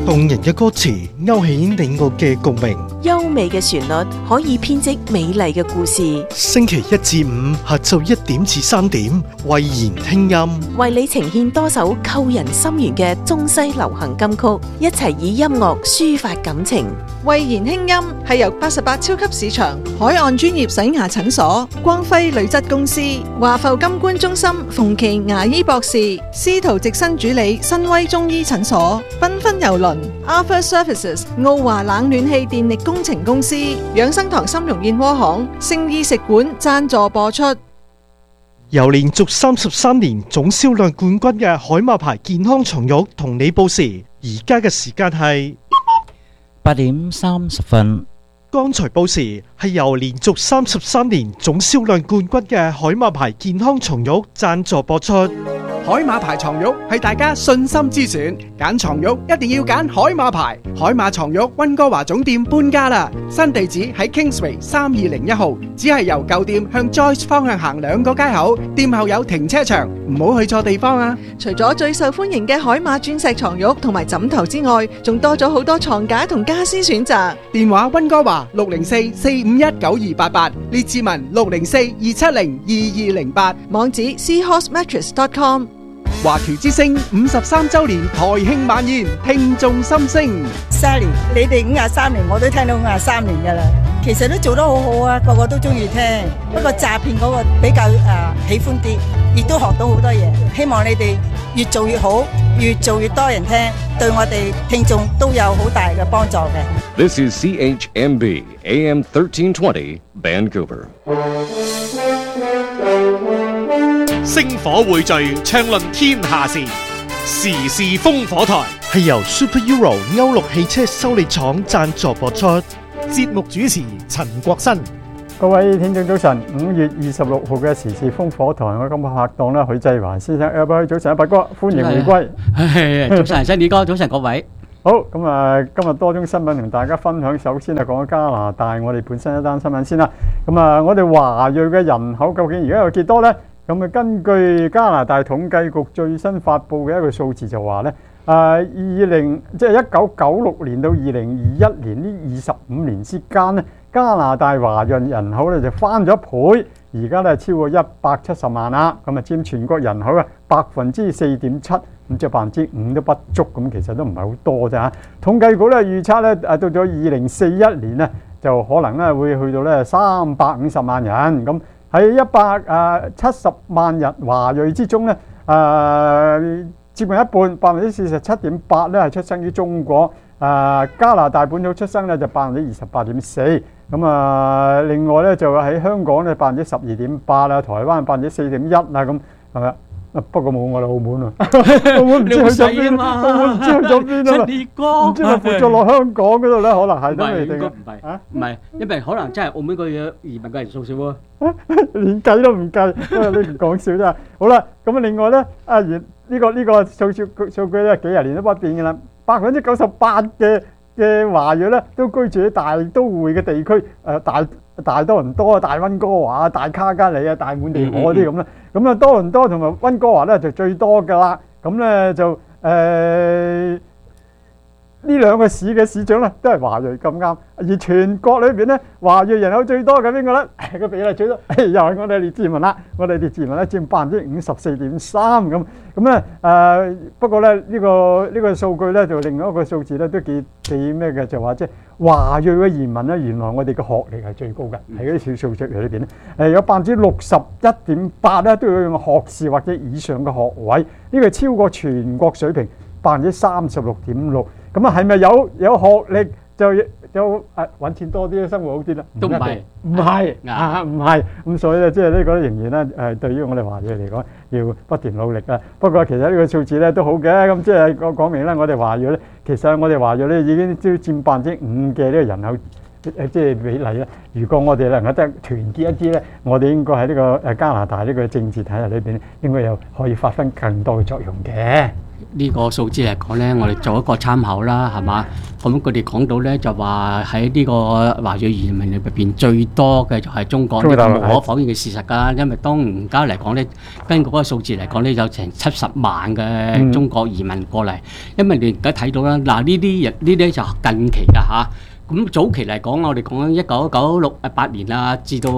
動人嘅歌詞勾起你我嘅共鳴， 優美嘅旋律可以編織美麗嘅故事。 星期一至五下晝1點至3點，慧言聽音， 為你呈現多首扣人心弦嘅中西流行金曲，一齊以音樂抒發感情。 慧言輕音係由88超級市場、海岸專業洗牙診所、光輝鋁質公司、華埠金冠中心、馮琦牙醫博士、司徒直新主理、新威中醫診所、繽紛郵輪、Alpha Services、奧華冷暖氣電力工程公司、養生堂參茸燕窩行、聖衣食館贊助播出。 由連續33年總銷量冠軍嘅海馬牌健康床褥同你報時，而家嘅時間係 8點30分。 剛才報時係由連續33年總銷量冠軍嘅海馬牌健康床褥贊助播出。 海馬牌床褥係大家信心之選，揀床褥一定要揀海馬牌。海馬床褥溫哥華總店搬家啦，新地址喺 Kingsway 3201號，只係由舊店向 Joyce 方向行2個街口，店後有停車場，唔好去錯地方啊！ 除咗最受歡迎嘅海馬鑽石床褥同埋枕頭之外，仲多咗好多床架同家私選擇。 電話溫哥華604-451-9288，列治文604-270-2208， 網址 seahorsemattress.com。 華僑之聲53周年台慶晚宴，聽眾心聲。 Sally， 你哋53年，我都聽到53年噶啦。其實都做得好好啊，個個都中意聽。不過詐騙嗰個比較喜歡啲，亦都學到好多嘢。希望你哋越做越好，越做越多人聽，對我哋聽眾都有好大嘅幫助嘅。 This is CHMB AM 1320 Vancouver。 星火匯聚，暢論天下事，時事烽火台係由 Super Euro 歐陸汽車修理廠贊助播出。 節目主持陳國新。 各位聽眾早晨，5月26號嘅時事烽火台，我今日拍檔啦，許濟華先生，早晨，伯哥，歡迎回歸。 早晨，新宇哥，早晨各位。 好，咁啊，今日多宗新聞同大家分享。首先係講加拿大，我哋本身一單新聞先啦。咁啊，我哋華裔嘅人口究竟而家有幾多呢？咁啊，根據加拿大統計局最新發布嘅一個數字就話咧，1996年到2021年呢25年之間咧，加拿大華裔人口咧就翻咗一倍，而家咧超過170萬啦。咁啊，佔全國人口嘅4.7%，咁即係5%都不足，咁其實都唔係好多啫嚇。統計局咧預測咧到咗2041年咧，就可能咧會去到咧350萬人咁。喺170萬人華裔之中咧，接近一半47.8%咧係出生於中國，加拿大本土出生咧就28.4%，咁啊另外咧就喺香港咧12.8%啦，台灣4.1%啦，咁係咪？不過冇我哋澳門啊，澳門唔知去咗邊啊，澳門唔知去咗邊啊，唔知咪撥咗落香港嗰度咧，可能係都未定啊。 唔係，因為可能真係澳門個移民嘅人數少喎， 連計都唔計，你唔講笑真係。好啦，咁啊另外咧，呢個數據咧幾十年都不變嘅啦，98%嘅華裔咧都居住喺大都會嘅地區，大多倫多啊、大溫哥華啊、大卡加里啊、大滿地可啲咁啦。咁啊，多倫多同埋溫哥華咧就最多噶啦。咁咧就呢兩個市嘅市長咧都係華裔咁啱，而全國裏邊咧華裔人口最多嘅邊個咧？個比例最多，又係我哋列治文啦。我哋列治文咧佔54.3%咁。咁咧不過咧呢個數據咧就另外一個數字咧都幾咩嘅，就話即係華裔嘅移民咧，原來我哋嘅學歷係最高嘅，喺嗰啲小數據裏邊咧有61.8%咧都要用學士或者以上嘅學位，呢個超過全國水平36.6%。咁啊，係咪有學歷就揾錢多啲，生活好啲啦？ 都唔係唔係咁，所以咧即係呢個仍然咧對於我哋華裔嚟講要不斷努力啊。不過其實呢個數字咧都好嘅，咁即係講明咧，我哋華裔咧其實我哋華裔咧已經都佔5%嘅呢個人口即係比例啦。如果我哋能夠得團結一啲咧，我哋應該喺呢個加拿大呢個政治體系裏邊應該有可以發揮更多嘅作用嘅。 呢個數字嚟講咧，我哋做一個參考啦，係嘛？咁佢哋講到咧就話喺呢個華裔移民入邊最多嘅就係中國，呢個無可否認嘅事實㗎。因為當而家嚟講咧，根據嗰個數字嚟講咧，有成70萬嘅中國移民過嚟。因為你而家睇到啦，嗱呢啲人呢啲就近期㗎嚇。咁早期嚟講，我哋講緊1998年啊，至到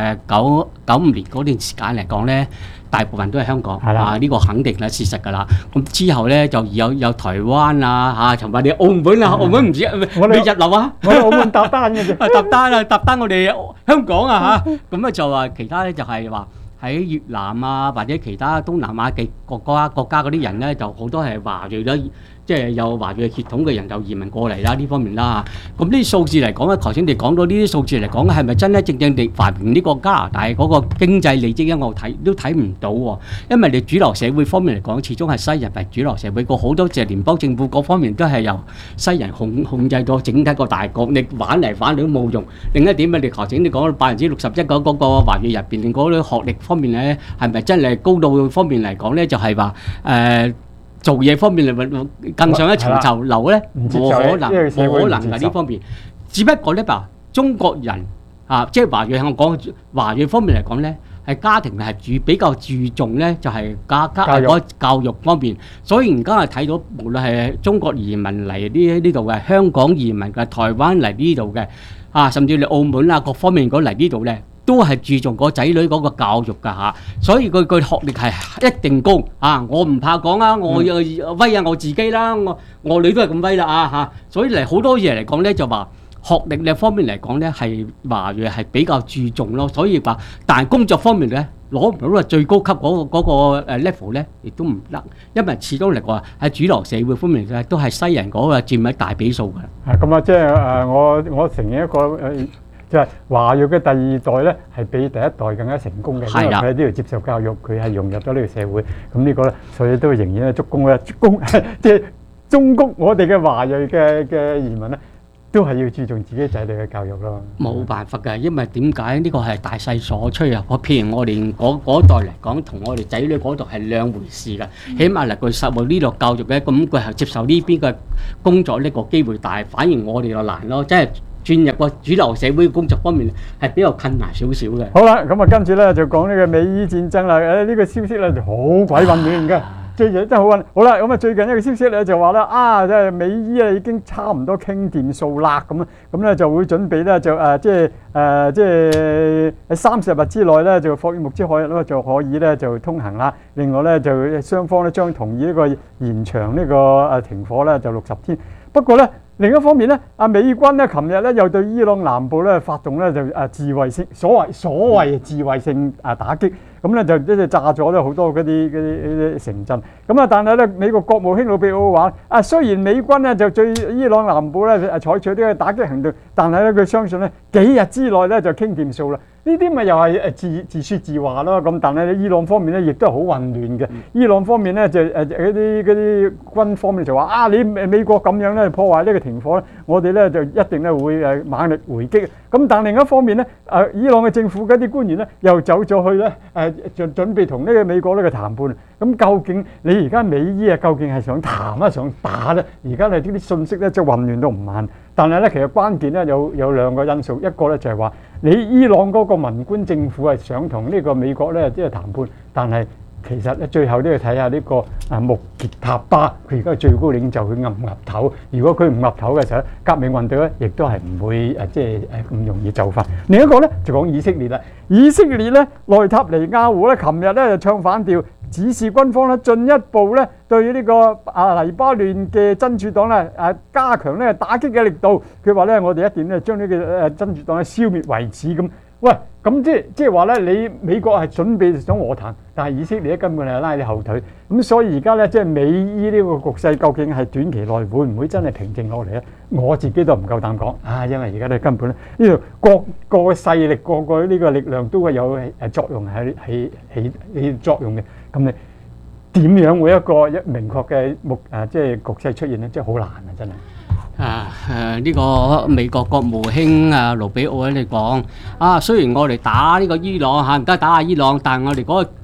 95年嗰段時間嚟講咧，大部分都係香港，呢個肯定係事實㗎啦。咁之後咧就有台灣啊，嚇，同埋你澳門啊，澳門唔知未入流啊， 我哋澳門搭單嘅啫， 搭單我哋香港啊嚇，咁啊就話其他咧就係話喺越南啊或者其他東南亞嘅國家嗰啲人咧，就好多係華裔啦。即係有華裔血統嘅人就移民過嚟啦，呢方面啦。咁呢啲數字嚟講咧，頭先你講到呢啲數字嚟講，係咪真係正正地反映呢個加拿大嗰個經濟利益咧？我都睇唔到喎。因為你主流社會方面嚟講，始終係西人為主流社會，個好多隻聯邦政府各方面都係由西人控制咗整體個大局，你玩嚟玩去都冇用。另一點啊，你頭先你講61%嗰個華裔入邊嗰啲學歷方面咧，係咪真係高度方面嚟講咧？就係話做嘢方面嚟更上一層樓咧，冇可能㗎呢方面。只不過咧，中國人即係華裔，我講華裔方面嚟講咧，係家庭係比較注重咧，就係教育方面。所以而家係睇到，無論係中國移民嚟呢度嘅，香港移民嘅，台灣嚟呢度嘅，甚至你澳門啊各方面嚟呢度咧，都係注重個仔女嗰個教育㗎嚇，所以佢學歷係一定高啊！我唔怕講啊，我威下我自己啦，我女都係咁威啦嚇，所以嚟好多嘢嚟講咧，就話學歷呢方面嚟講咧，係華裔係比較注重咯，所以話但係工作方面咧，攞唔到話最高級嗰個level 咧，亦都唔得，因為始終嚟講喺主流社會方面咧，都係西人嗰個佔一大比數㗎。 咁啊，即係我承認一個就係華裔嘅第二代咧，係比第一代更加成功嘅，因為佢喺呢度接受教育，佢係融入咗呢個社會。咁呢個咧，所以都仍然係祝功即係忠告我哋嘅華裔嘅移民咧，都係要注重自己仔女嘅教育咯。 冇辦法㗎，因為點解呢個係大勢所趨啊？譬如我哋嗰代嚟講，同我哋仔女嗰代係兩回事㗎。起碼嚟佢受過呢度教育嘅，咁佢係接受呢邊嘅工作呢個機會大，反而我哋就難咯，即係。轉入個主流社會工作方面係比較困難少少嘅。 好啦，咁啊跟住咧就講呢個美伊戰爭啦。呢個消息咧就好鬼混亂嘅，最近真係好混。好啦，咁啊最近一個消息咧就話咧即係美伊啊已經差唔多傾掂數啦，咁咧就會準備咧就即係喺30日之內咧就霍爾木茲海峽咧就可以咧就通行啦。另外咧就雙方咧將同意呢個延長呢個停火咧就60天。不過咧。另一方面咧，美軍咧，琴日咧又對伊朗南部咧發動咧就自衛性所謂自衛性打擊，咁咧就即係炸咗咧好多嗰啲城鎮。咁但係咧美國國務卿魯比奧話雖然美軍咧就對伊朗南部咧採取呢個打擊行動，但係咧佢相信咧幾日之內咧就傾掂數啦。呢啲咪又係自説自話咯。咁但係咧伊朗方面咧亦都係好混亂嘅。伊朗方面咧就嗰啲軍方面就話你美國咁樣咧破壞呢個停火咧，我哋咧就一定咧會猛力回擊。咁但另一方面咧伊朗嘅政府嗰啲官員咧又走咗去咧就準備同呢個美國呢個談判。咁究竟你而家美伊究竟係想談啊想打咧？而家呢啲信息咧即係混亂到唔慢。但係咧其實關鍵咧有兩個因素，一個咧就係話你伊朗嗰個文官政府係想同呢個美國咧即係談判，但係其實咧最後都要睇下呢個穆傑塔巴佢而家最高領袖佢岌唔岌頭。如果佢唔岌頭嘅時候，革命運動咧亦都係唔會即係咁容易就範。另一個咧就講以色列啦，以色列咧內塔尼亞胡咧琴日咧就唱反調，指示軍方咧進一步咧對呢個黎巴嫩嘅真主黨咧加強咧打擊嘅力度。佢話咧我哋一定咧將呢個真主黨咧消滅為止咁。喂，咁即係話咧，你美國係準備想和談，但係以色列根本係拉你後腿。咁所以而家咧即係美伊呢個局勢究竟係短期內會唔會真係平靜落嚟咧？我自己都唔夠膽講因為而家咧根本咧呢度各個勢力個呢個力量都係有作用起作用嘅。咁你點樣會一個明確嘅即係局勢出現咧？即係好難啊！真係。 呢個美國國務卿盧比奧喺度講雖然我哋打呢個伊朗而家打下伊朗，但係我哋嗰個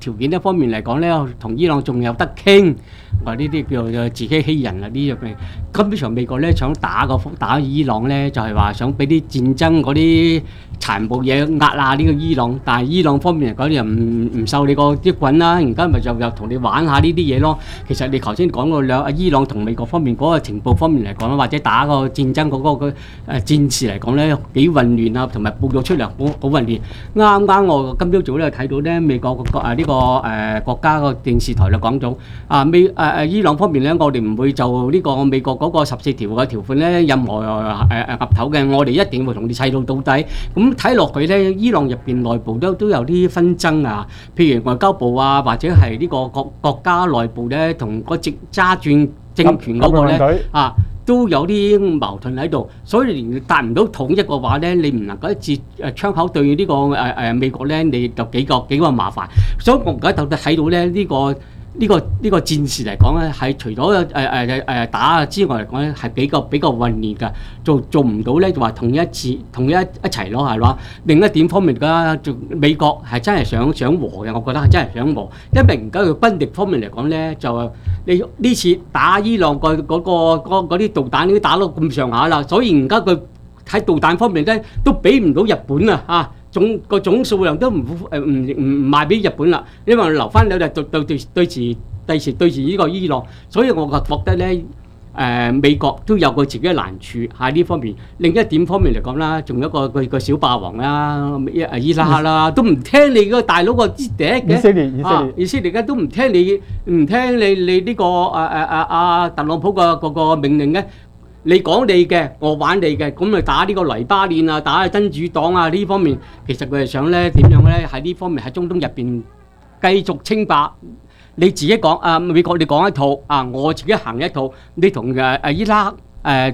條件一方面嚟講咧，同伊朗仲有得傾，話呢啲叫做自欺欺人啦呢樣嘢。根本上美國咧想打伊朗咧，就係話想俾啲戰爭嗰啲殘暴嘢壓下呢個伊朗，但係伊朗方面嚟講又唔受你個啲滾啦，而家咪又同你玩下呢啲嘢咯。其實你頭先講過伊朗同美國方面嗰個情報方面嚟講，或者打個戰爭嗰個戰事嚟講咧幾混亂啊，同埋報咗出嚟好混亂。啱我今朝早咧睇到咧美國呢個國家個電視台就講咗伊朗方面咧，我哋唔會就呢個美國嗰個14條嘅條款咧任何岌頭嘅，我哋一定會同你砌到底。咁睇落去咧，伊朗入邊內部都有啲紛爭啊，譬如外交部啊，或者係呢個國家內部咧，同個揸轉政權嗰個咧都有啲矛盾喺度，所以連達唔到統一嘅話咧，你唔能夠一節槍口對呢個美國咧，你就幾個麻煩。所以我而家睇到咧呢個戰事嚟講咧，係除咗打之外嚟講咧，係比較混亂㗎，做唔到咧就話統一一齊咯，係嘛？另一點方面嘅美國係真係想和嘅，我覺得係真係想和，因為而家嘅軍力方面嚟講咧，就你呢次打伊朗嗰啲導彈已經打到咁上下啦，所以而家佢喺導彈方面咧都比唔到日本啊總數量都唔賣俾日本啦，因為留翻兩日對時呢個伊朗，所以我覺得咧美國都有佢自己嘅難處喺呢方面。另一點方面嚟講啦，仲有一個小霸王啦，伊拉克啦，都唔聽你個大佬個支笛嘅。以色列都唔聽你呢個特朗普個命令嘅。你講你嘅，我玩你嘅，咁咪打呢個黎巴嫩啊，打真主黨啊呢方面，其實佢係想咧點樣咧喺呢方面喺中東入邊繼續稱霸。你自己講美國你講一套我自己行一套，你同伊拉克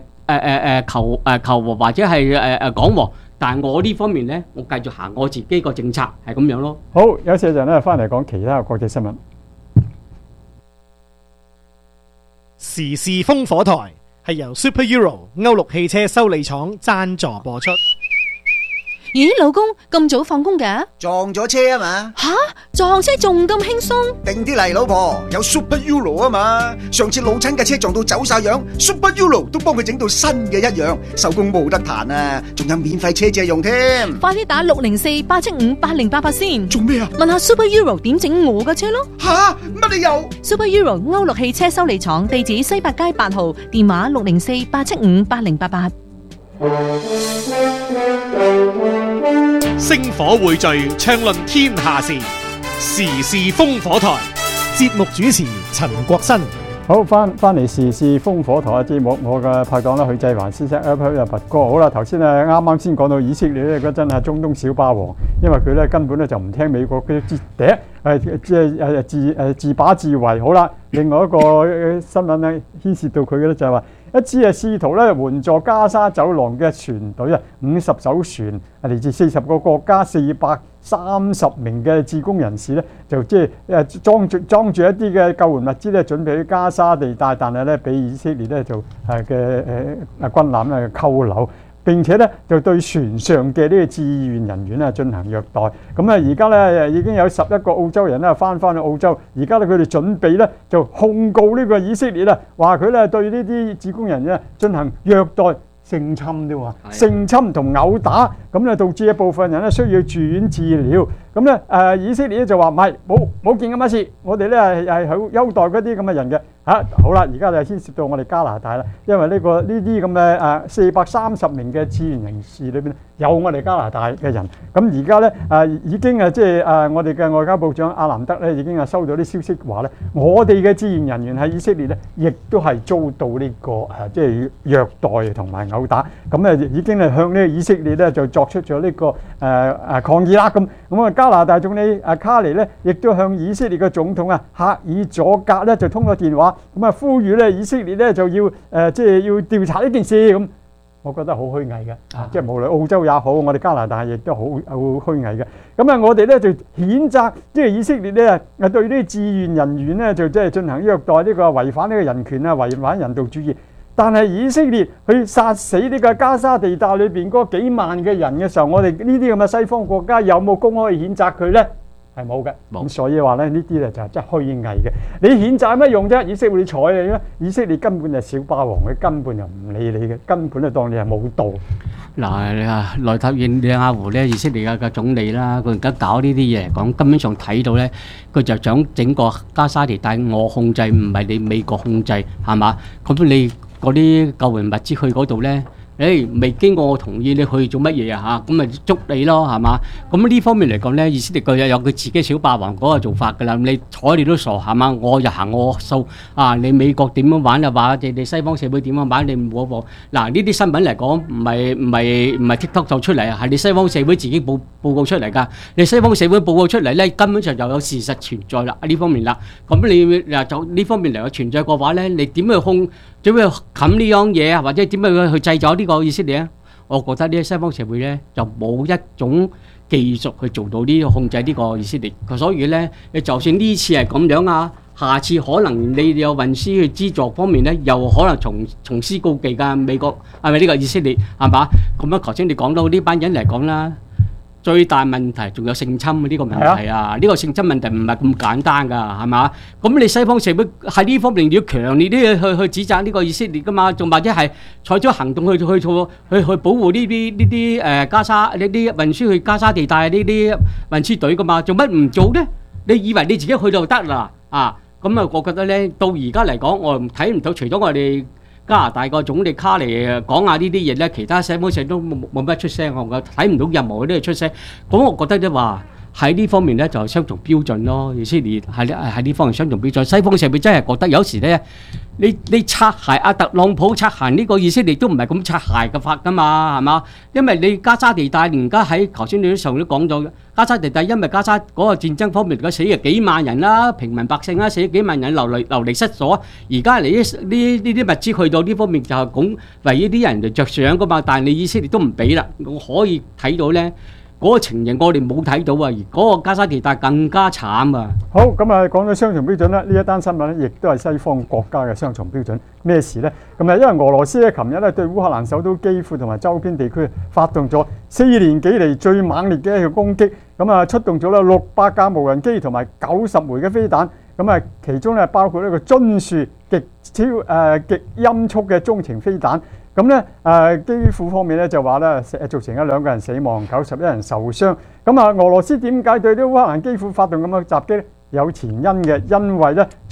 求和或者係講和，但係我呢方面咧，我繼續行我自己個政策係咁樣咯。 好，有時陣咧翻嚟講其他國際新聞， 時事烽火台。係由 Super Euro 歐陸汽車修理廠贊助播出。 咦，老公咁早放工嘅？ 撞咗車啊嘛！ 吓，撞車仲咁輕鬆？ 定啲嚟，老婆，有 Super Euro 啊嘛！上次老親嘅車撞到走晒樣 ，Super Euro 都幫佢整到新嘅一樣，手工冇得彈啊！仲有免費車借用添。 快啲打604-875-8088先。 做咩啊？ 問下 Super Euro 點整我嘅車咯。 吓，乜你又 ？Super Euro 歐陸汽車修理廠，地址西八街8號，電話604-875-8088。 星火匯聚，暢論天下事，時事烽火台。 節目主持陳國新。 好，翻嚟時事烽火台嘅節目，我嘅拍檔啦許濟環先生拔哥。好啦，頭先啱先講到以色列咧，嗰真係中東小霸王，因為佢咧根本咧就唔聽美國嗰啲支笛，自把自為。好啦，另外一個新聞咧牽涉到佢嘅咧就係話，一支試圖咧援助加沙走廊嘅船隊啊，50艘船嚟自40個國家，430名嘅志工人士咧，就即係裝住一啲嘅救援物資咧，準備去加沙地帶，但係咧俾以色列咧就嘅軍艦咧扣留。並且咧就對船上嘅呢個志願人員咧進行虐待。咁而家咧已經有11個澳洲人咧翻去澳洲，而家咧佢哋準備咧就控告呢個以色列啦，話佢咧對呢啲志工人咧進行虐待、性侵啫喎，性侵同毆打，咁咧導致一部分人咧需要住院治療。咁咧以色列咧就話唔係冇件咁嘅事，我哋咧係好優待嗰啲咁嘅人嘅。好啦，而家就牽涉到我哋加拿大啦，因為呢啲咁嘅430名嘅志願人士裏邊有我哋加拿大嘅人。咁而家咧已經即係我哋嘅外交部長阿蘭德咧已經收到啲消息話咧，我哋嘅志願人員喺以色列咧亦都係遭到呢個即係虐待同埋毆打。咁已經係向呢個以色列咧就作出咗呢個抗議啦。咁加拿大總理卡尼咧亦都向以色列嘅總統赫爾佐格咧就通過電話。呼籲咧以色列咧就要即係要調查呢件事咁，我覺得好虛偽嘅，即係無論澳洲也好，我哋加拿大亦都好虛偽嘅。咁我哋咧就譴責即係以色列咧對呢啲志願人員咧就即係進行虐待，呢個違反呢個人權啊，違反人道主義。但係以色列去殺死呢個加沙地帶裏邊嗰幾萬嘅人嘅時候，我哋呢啲咁嘅西方國家有冇公開譴責佢咧？ 係冇嘅。 冇咁所以話咧，呢啲咧就係真係虛偽嘅。你譴責有乜用啫？以色列睬你咩？以色列根本就係小霸王，佢根本就唔理你嘅，根本就當你係冇道。 嗱，內塔尼亞胡咧，以色列嘅總理啦，佢而家搞呢啲嘢嚟講，根本上睇到咧，佢就想整個加沙地帶我控制，唔係你美國控制，係嘛？咁你嗰啲救援物資去嗰度咧？未經過我同意，你去做乜嘢啊？嚇，咁咪捉你咯，係嘛？咁呢方面嚟講咧，以色列佢有佢自己小霸王嗰個做法㗎啦。你睬你都傻係嘛？我就行我數啊！你美國點樣玩就話，你西方社會點樣玩，你唔好報。嗱，呢啲新聞嚟講，唔係 TikTok 做出嚟啊，係你西方社會自己報告出嚟㗎。你西方社會報告出嚟咧，根本上就有事實存在啦。呢方面啦，咁你就呢方面嚟講存在嘅話咧，你點去冚呢樣嘢啊？或者點樣去製咗呢個以色列啊？我覺得呢西方社會咧就冇一種技術去做到呢個控制呢個以色列，所以咧你就算呢次係咁樣啊，下次可能你有運輸去資助方面咧，又可能重施故技㗎。美國係咪呢個以色列係嘛？咁樣頭先你講到呢班人嚟講啦。最大問題仲有性侵呢個問題啊！呢個性侵問題唔係咁簡單㗎，係嘛？咁你西方社會喺呢方面要強烈啲去指責呢個以色列㗎嘛？仲或者係採取行動去保護呢啲加沙呢啲運輸去加沙地帶呢啲運輸隊㗎嘛？做乜唔做呢？你以為你自己去就得啦？咁啊，我覺得咧，到而家嚟講，我睇唔到，除咗我哋加拿大個總理卡尼講下呢啲嘢咧，其他西方社都冇乜出聲，我睇唔到任何嗰啲出聲。咁我覺得咧話喺呢方面咧就雙重標準咯。以色列喺呢方面雙重標準，西方社會真係覺得有時咧，你擦鞋阿特朗普擦鞋呢個以色列都唔係咁擦鞋嘅法㗎嘛，係嘛？因為你加沙地帶而家喺頭先你上都講咗。加沙地帶因為加沙嗰個戰爭方面，死咗幾萬人啦，平民百姓啦，死咗幾萬人流離失所。而家嚟呢啲物資去到呢方面就係講為呢啲人嚟着想噶嘛，但係你以色列都唔俾啦。我可以睇到咧嗰個情形，我哋冇睇到啊，而嗰個加沙地帶更加慘啊！ 好，咁啊講到雙重標準啦，呢一單新聞咧，亦都係西方國家嘅雙重標準。咩事呢？咁啊，因為俄羅斯咧，琴日咧對烏克蘭首都基輔同埋周邊地區發動咗4年幾嚟最猛烈嘅一個攻擊。咁啊，出動咗咧600架無人機同埋90枚嘅飛彈。咁啊，其中咧包括呢個津樹極音速嘅中程飛彈。咁咧基輔方面咧就話咧造成咗2個人死亡，91人受傷。咁啊，俄羅斯點解對啲烏克蘭基輔發動咁嘅襲擊咧？有前因嘅，因為咧。